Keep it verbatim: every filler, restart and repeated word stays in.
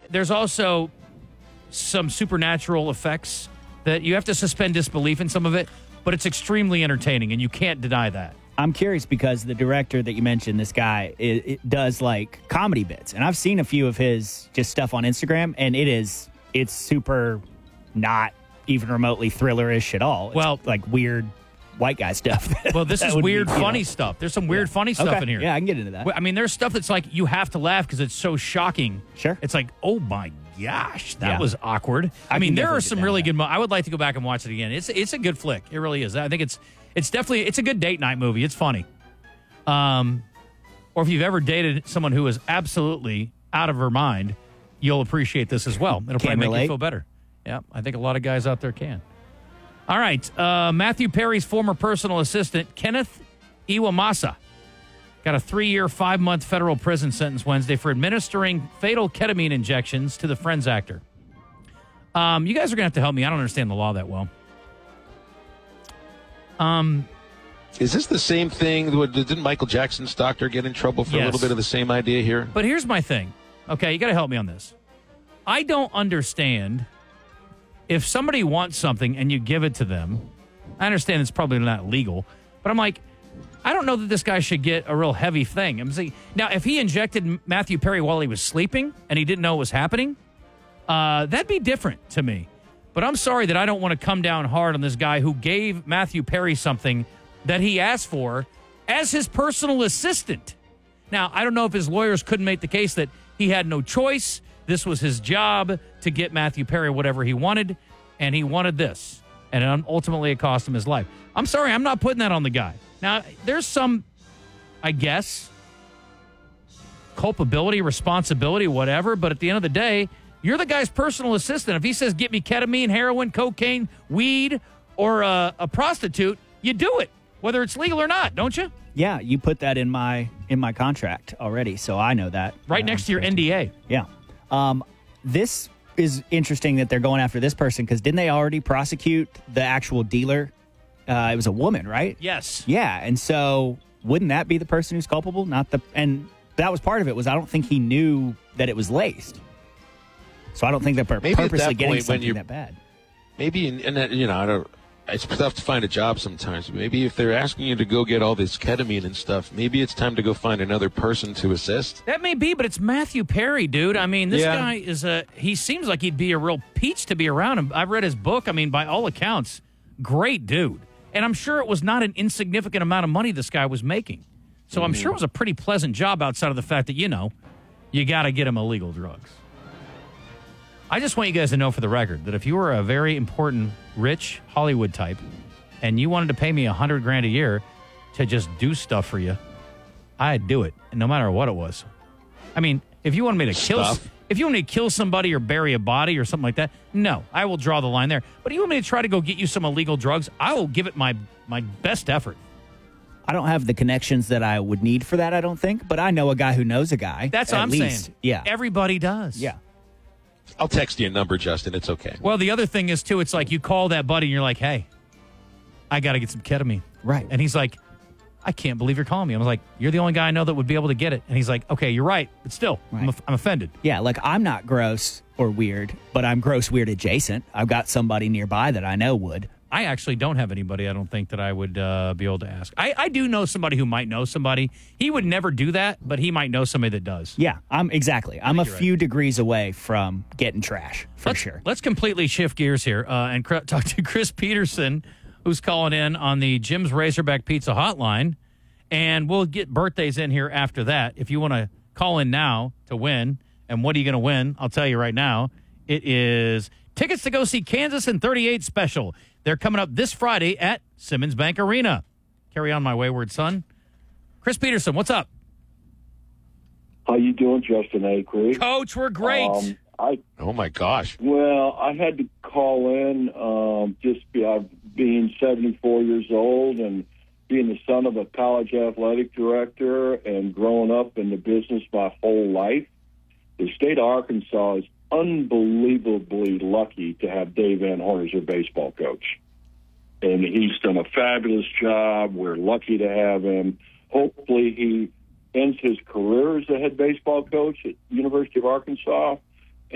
there's also some supernatural effects that you have to suspend disbelief in some of it, but it's extremely entertaining, and you can't deny that. I'm curious because the director that you mentioned, this guy, it, it does like comedy bits, and I've seen a few of his just stuff on Instagram, and it is it's super not even remotely thriller-ish at all. It's well, like weird white guy stuff. Well, this is weird, be, funny know. stuff. There's some weird, yeah. funny stuff okay. in here. Yeah, I can get into that. I mean, there's stuff that's like you have to laugh because it's so shocking. Sure. It's like, oh my gosh, that yeah. was awkward. I, I mean, there are some really that. good. Mo- I would like to go back and watch it again. It's it's a good flick. It really is. I think it's it's definitely it's a good date night movie. It's funny. Um, or if you've ever dated someone who is absolutely out of her mind, you'll appreciate this as well. It'll Can't probably make relate. you feel better. Yeah, I think a lot of guys out there can. All right, uh, Matthew Perry's former personal assistant, Kenneth Iwamasa, got a three-year, five-month federal prison sentence Wednesday for administering fatal ketamine injections to the Friends actor. Um, you guys are going to have to help me. I don't understand the law that well. Um, Is this the same thing? Didn't Michael Jackson's doctor get in trouble for yes. a little bit of the same idea here? But here's my thing. Okay, you got to help me on this. I don't understand if somebody wants something and you give it to them. I understand it's probably not legal, but I'm like, I don't know that this guy should get a real heavy thing. I'm saying, now, if he injected Matthew Perry while he was sleeping and he didn't know what was happening, uh, that'd be different to me. But I'm sorry that I don't want to come down hard on this guy who gave Matthew Perry something that he asked for as his personal assistant. Now, I don't know if his lawyers couldn't make the case that he had no choice. This was his job to get Matthew Perry whatever he wanted, and he wanted this. And ultimately, it cost him his life. I'm sorry, I'm not putting that on the guy. Now, there's some, I guess, culpability, responsibility, whatever, but at the end of the day, you're the guy's personal assistant. If he says, get me ketamine, heroin, cocaine, weed, or a, a prostitute, you do it, whether it's legal or not, don't you? Yeah, you put that in my in my contract already, so I know that. Right uh, next to your N D A. Yeah. Um, this is interesting that they're going after this person because didn't they already prosecute the actual dealer? Uh, it was a woman, right? Yes. Yeah, and so wouldn't that be the person who's culpable? Not the and that was part of it was I don't think he knew that it was laced. So I don't think they're pur- maybe purposely at that getting point, something that bad. Maybe, in, in that, you know, I don't. It's tough to find a job sometimes. Maybe if they're asking you to go get all this ketamine and stuff, maybe it's time to go find another person to assist. That may be, but it's Matthew Perry, dude. I mean, this Yeah. guy is a, he seems like he'd be a real peach to be around him. I've read his book. I mean, by all accounts, great dude. And I'm sure it was not an insignificant amount of money this guy was making. So mm-hmm. I'm sure it was a pretty pleasant job outside of the fact that, you know, you got to get him illegal drugs. I just want you guys to know for the record that if you were a very important, rich Hollywood type and you wanted to pay me a hundred grand a year to just do stuff for you, I'd do it, no matter what it was. I mean, if you wanted me to kill, Stuff. if you want me to kill somebody or bury a body or something like that, no, I will draw the line there. But if you want me to try to go get you some illegal drugs, I will give it my my best effort. I don't have the connections that I would need for that, I don't think, but I know a guy who knows a guy. That's what at I'm least. saying. Yeah. Everybody does. Yeah. I'll text you a number, Justin. It's okay. Well, the other thing is, too, it's like you call that buddy and you're like, hey, I got to get some ketamine. Right. And he's like, I can't believe you're calling me. I was like, you're the only guy I know that would be able to get it. And he's like, okay, you're right. But still, Right. I'm, I'm offended. Yeah, like I'm not gross or weird, but I'm gross weird adjacent. I've got somebody nearby that I know would. I actually don't have anybody I don't think that I would uh, be able to ask. I, I do know somebody who might know somebody. He would never do that, but he might know somebody that does. Yeah, I'm exactly. I'm a you're few right. degrees away from getting trash, for let's, sure. Let's completely shift gears here uh, and cr- talk to Chris Peterson, who's calling in on the Jim's Razorback Pizza hotline. And we'll get birthdays in here after that. If you want to call in now to win, and what are you going to win? I'll tell you right now. It is tickets to go see Kansas in thirty-eight special. They're coming up this Friday at Simmons Bank Arena. Carry on, my wayward son. Chris Peterson, what's up? How you doing, Justin Acri? Coach, we're great. Um, I Oh, my gosh. well, I had to call in um, just be, uh, being seventy-four years old and being the son of a college athletic director and growing up in the business my whole life. The state of Arkansas is unbelievably lucky to have Dave Van Horn as their baseball coach. And he's done a fabulous job. We're lucky to have him. Hopefully he ends his career as a head baseball coach at University of Arkansas.